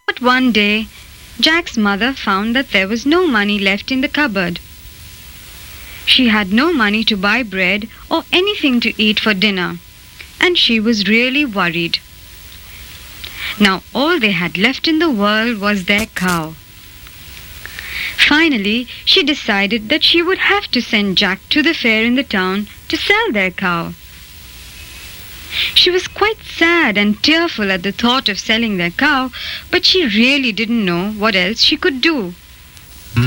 But one day, Jack's mother found that there was no money left in the cupboard. She had no money to buy bread or anything to eat for dinner, and she was really worried. Now all they had left in the world was their cow. Finally, she decided that she would have to send Jack to the fair in the town to sell their cow. She was quite sad and tearful at the thought of selling their cow, but she really didn't know what else she could do.